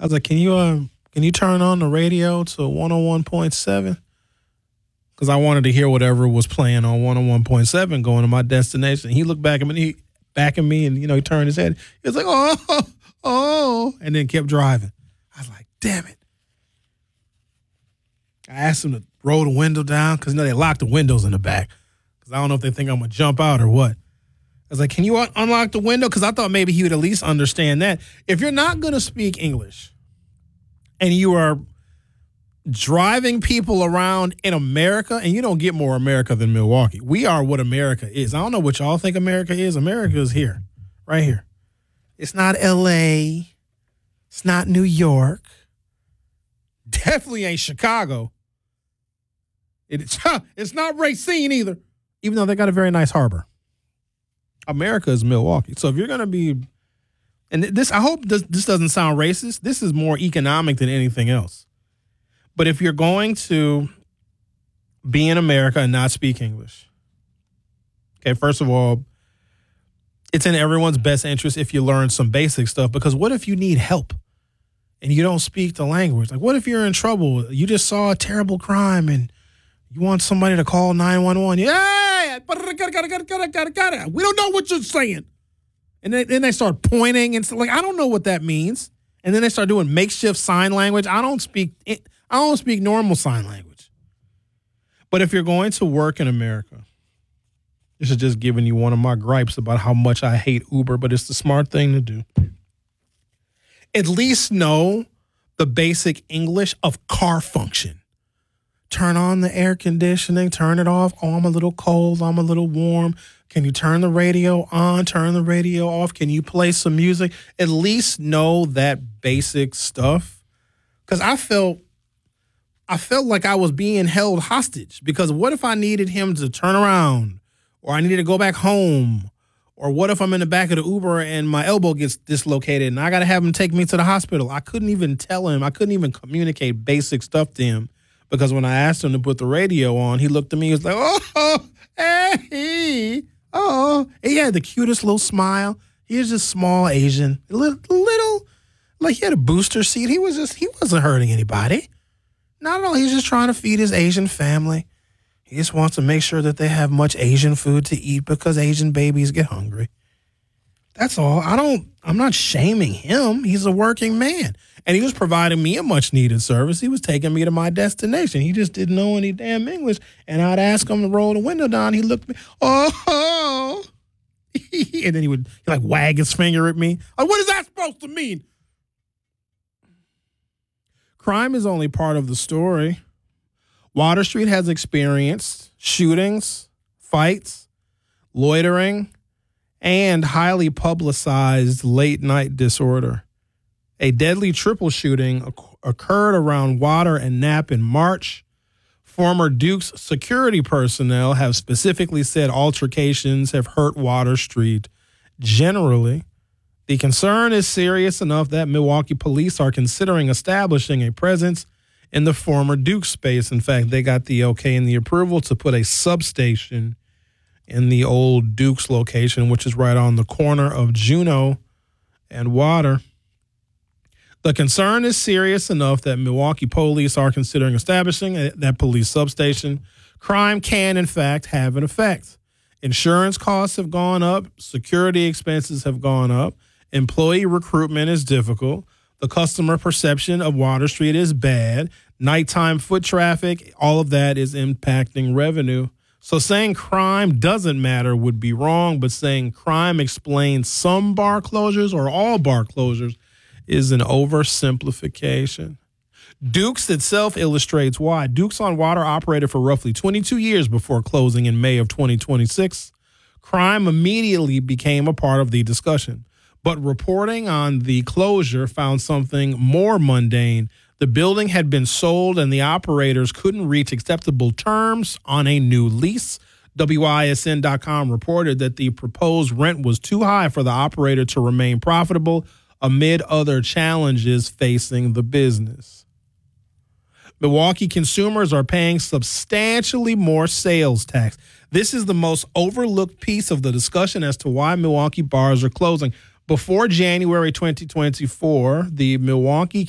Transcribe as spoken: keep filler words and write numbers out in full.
I was like, can you uh, can you turn on the radio to one oh one point seven? Because I wanted to hear whatever was playing on one oh one point seven going to my destination. He looked back at me, he, back at me, and you know he turned his head. He was like, oh, oh, and then kept driving. I was like, damn it. I asked him to roll the window down because you know they lock the windows in the back. Because I don't know if they think I'm gonna jump out or what. I was like, can you un- unlock the window? Because I thought maybe he would at least understand that. If you're not gonna speak English and you are driving people around in America, and you don't get more America than Milwaukee. We are what America is. I don't know what y'all think America is. America is here, right here. It's not L A. It's not New York. Definitely ain't Chicago. It's, it's not Racine either, even though they got a very nice harbor. America is Milwaukee. So if you're going to be, and this, I hope this, this doesn't sound racist. This is more economic than anything else. But if you're going to be in America and not speak English, okay, first of all, it's in everyone's best interest if you learn some basic stuff, because what if you need help and you don't speak the language? Like, what if you're in trouble? You just saw a terrible crime and you want somebody to call nine one one. Yeah, we don't know what you're saying. And then, then they start pointing and stuff. Like, I don't know what that means. And then they start doing makeshift sign language. I don't speak it. I don't speak normal sign language. But if you're going to work in America, this is just giving you one of my gripes about how much I hate Uber, but it's the smart thing to do. At least know the basic English of car function. Turn on the air conditioning, turn it off. Oh, I'm a little cold, I'm a little warm. Can you turn the radio on, turn the radio off? Can you play some music? At least know that basic stuff. Because I felt I felt like I was being held hostage, because what if I needed him to turn around, or I needed to go back home, or what if I'm in the back of the Uber and my elbow gets dislocated and I got to have him take me to the hospital? I couldn't even tell him. I couldn't even communicate basic stuff to him, because when I asked him to put the radio on, he looked at me, he was like, oh, hey, oh. He had the cutest little smile. He was just small Asian, a little, little, like he had a booster seat. He was just, he wasn't hurting anybody. Not at all. He's just trying to feed his Asian family. He just wants to make sure that they have much Asian food to eat, because Asian babies get hungry. That's all. I don't, I'm not shaming him. He's a working man. And he was providing me a much needed service. He was taking me to my destination. He just didn't know any damn English. And I'd ask him to roll the window down. He looked at me, oh, and then he would he'd like wag his finger at me. Like, what is that supposed to mean? Crime is only part of the story. Water Street has experienced shootings, fights, loitering, and highly publicized late-night disorder. A deadly triple shooting occurred around Water and Knapp in March. Former Duke's security personnel have specifically said altercations have hurt Water Street generally. The concern is serious enough that Milwaukee police are considering establishing a presence in the former Duke space. In fact, they got the okay and the approval to put a substation in the old Duke's location, which is right on the corner of Juno and Water. The concern is serious enough that Milwaukee police are considering establishing a, that police substation. Crime can, in fact, have an effect. Insurance costs have gone up. Security expenses have gone up. Employee recruitment is difficult. The customer perception of Water Street is bad. Nighttime foot traffic, all of that is impacting revenue. So saying crime doesn't matter would be wrong, but saying crime explains some bar closures or all bar closures is an oversimplification. Duke's itself illustrates why. Duke's on Water operated for roughly twenty-two years before closing in May of twenty twenty-six. Crime immediately became a part of the discussion. But reporting on the closure found something more mundane. The building had been sold and the operators couldn't reach acceptable terms on a new lease. W I S N dot com reported that the proposed rent was too high for the operator to remain profitable amid other challenges facing the business. Milwaukee consumers are paying substantially more sales tax. This is the most overlooked piece of the discussion as to why Milwaukee bars are closing. Before January twenty twenty-four, the Milwaukee